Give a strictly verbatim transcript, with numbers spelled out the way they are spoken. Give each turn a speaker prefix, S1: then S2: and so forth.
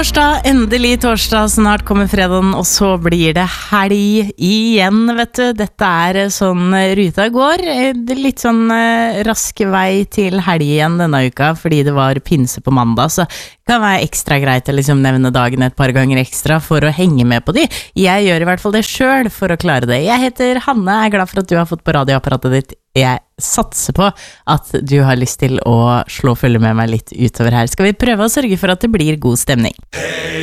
S1: Torsdag, endelig torsdag, snart kommer fredagen, og så blir det helg igjen, vet du. Dette er sånn ruta går, det er litt sånn uh, rask vei til helg igjen denne uka, fordi det var pinse på mandag, så det kan være ekstra greit å liksom nevne dagen et par ganger ekstra for å henge med på de. Jeg gjør i hvert fall det selv for å klare det. Jeg heter Hanne, jeg er glad for at du har fått på radioapparatet ditt. Jeg satser på at du har lyst til å slå følge med meg litt utover her. Skal vi prøve å sørge for at det blir god stemning?